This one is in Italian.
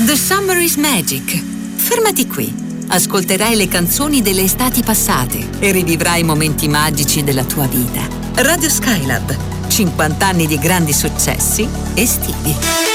The Summer is Magic. Fermati qui. Ascolterai le canzoni delle estati passate e rivivrai momenti magici della tua vita. Radio Skylab. 50 anni di grandi successi estivi.